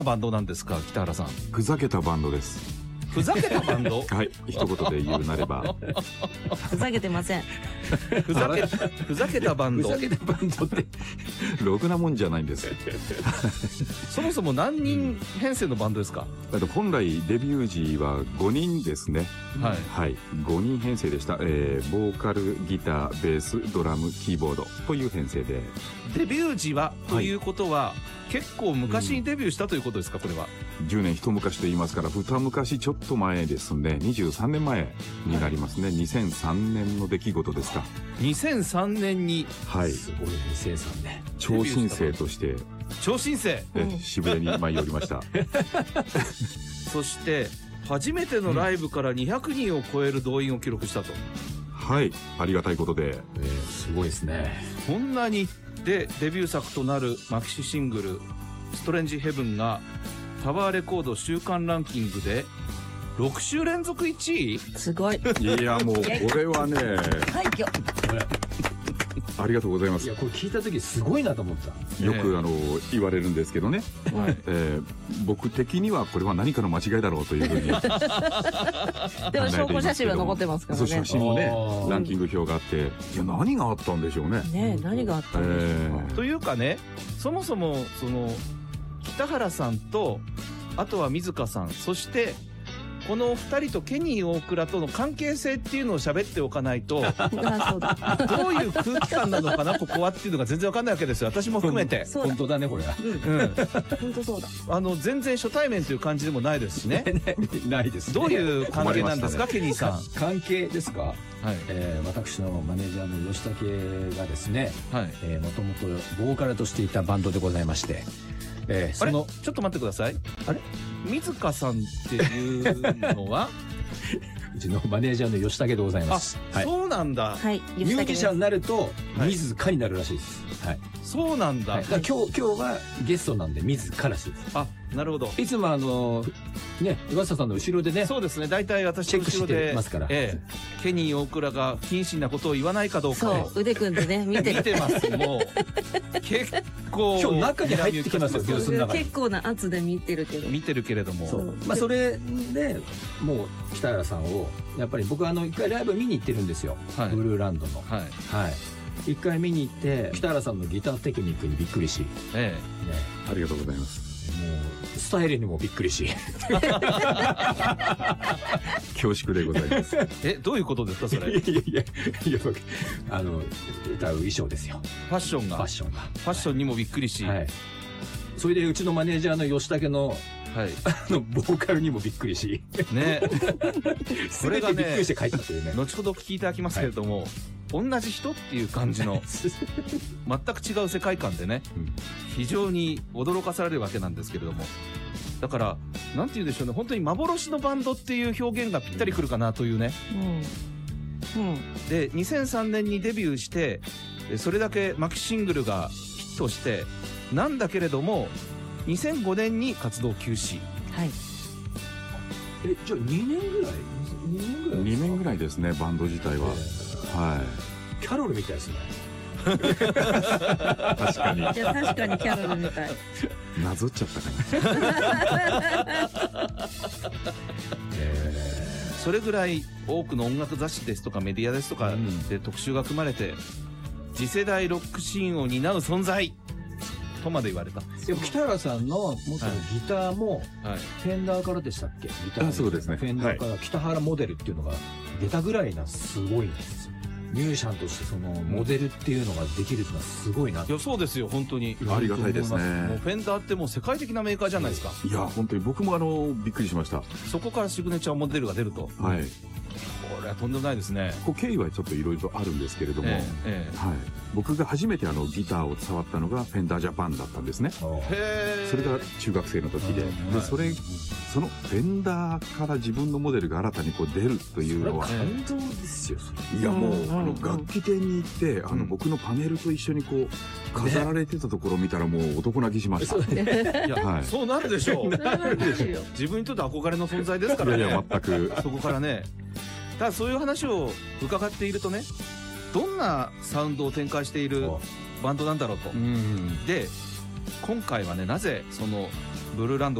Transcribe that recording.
バンドなんですか、北原さん。 ふざけたバンドです。 ふざけたバンドはい、一言で言うなればふざけてません。 ふざけたバンド。 ふざけたバンドってろくなもんじゃないんです。 そもそも何人編成のバンドですか？ 本来デビュー時は5人ですね。 はい、 はい、5人編成でした。ボーカル、ギター、ベース、ドラム、キーボードという編成で。 デビュー時はということは、結構昔にデビューしたということですか、これは。 10年一昔と言いますから、二昔ちょっと前ですね。23年前になりますね。2003年の出来事ですか。 2003年に。 はい。 すごい2003年。 超新星として。 超新星。 渋谷に舞い降りました。 そして、初めてのライブから200人を超える動員を記録したと。 はい。ありがたいことで。 すごいですね。 こんなに。で、デビュー作となるマキシシングル、ストレンジヘブンが、タワーレコード週間ランキングで、6週連続1位？ すごい。 いや、もう、これはね、 快挙。 ありがとうございます。 いや、これ聞いた時すごいなと思った。 よく言われるんですけどね、僕的にはこれは何かの間違いだろうというふうにでも証拠写真は残ってますからね。 そう、写真もね、ランキング表があって、いや、何があったんでしょうね。 ね、何があったんでしょうか。 というかね、そもそもその北原さんと、あとは水香さん、そしてこの2人とケニー大倉との関係性っていうのを喋っておかないと、どういう空気感なのかなここはっていうのが全然わかんないわけですよ、私も含めて。 本当だね、これは。 本当そうだ。 全然初対面という感じでもないですしね。 ないですね。 どういう関係なんですか、ケニーさん。 関係ですか。 はい。 私のマネージャーの吉武がですね、 はい。 もともとボーカルとしていたバンドでございまして、 あれ、ちょっと待ってください。あれ、水香さんっていうのはうちのマネージャーの吉武でございます。 あ、そうなんだ。 はい。 ミュージシャンになると自らになるらしいです。はい。 そうなんだ。 今日はゲストなんで自らしいです。 あ、なるほど。 いつもね、岩下さんの後ろでね。 そうですね。大体私の後ろでますから。 ケニー大倉が不謹慎なことを言わないかどうか。 そう、腕組んでね、見てます。もう結構今日中に入ってきますよ、ブースの中に。 結構な圧で見てるけど。 見てるけれども。 まあそれでもう北原さんをやっぱり僕一回ライブ見に行ってるんですよ。ブルーランドの。はい。はい。一回見に行って北原さんのギターテクニックにびっくりし、 ありがとうございます。 もうスタイルにもびっくりし恐縮でございます。 どういうことですかそれ。 いや歌う衣装ですよ。 ファッションにもびっくりし、それでうちのマネージャーの吉武のボーカルにもびっくりしね。それがね、びっくりして帰ったというね。後ほど聞きいただきますけれども、同じ人っていう感じの全く違う世界観でね、非常に驚かされるわけなんですけれども、だからなんて言うんでしょうね、本当に幻のバンドっていう表現がぴったりくるかなというね。で2003年にデビューして、それだけマキシングルがヒットしてなんだけれども、2005年に活動休止。はい。 じゃあ2年ぐらい 2年ぐらいですね、バンド自体は。はい。 キャロルみたいですね。 確かに。 いや、確かにキャロルみたい。 なぞっちゃったかな。 それぐらい多くの音楽雑誌ですとかメディアですとかで特集が組まれて、次世代ロックシーンを担う存在とまで言われた。 でも北原さんの元のギターもフェンダーからでしたっけ？ギター。 そうですね。 フェンダーから北原モデルっていうのが出たぐらいな、すごいんですよ。ミュージシャンとしてそのモデルっていうのができるっていうのはすごいな。 いや、そうですよ、本当にありがたいですね。 もうフェンダーってもう世界的なメーカーじゃないですか。 いや、本当に僕もびっくりしました。 そこからシグネチャーモデルが出ると。はい。これはとんでもないですね。 経緯はちょっといろいろあるんですけれども、はい。僕が初めてギターを触ったのがフェンダージャパンだったんですね。それが中学生の時で、そのフェンダーから自分のモデルが新たに出るというのは感動ですよ。 いや、もう楽器店に行って僕のパネルと一緒に飾られてたところを見たらもう男泣きしました。 いや、そうなるでしょう。自分にとって憧れの存在ですからね。 いや、全く。 そこからね。ただそういう話を伺っているとね、どんなサウンドを展開しているバンドなんだろうと。で、今回はね、なぜそのブルーランド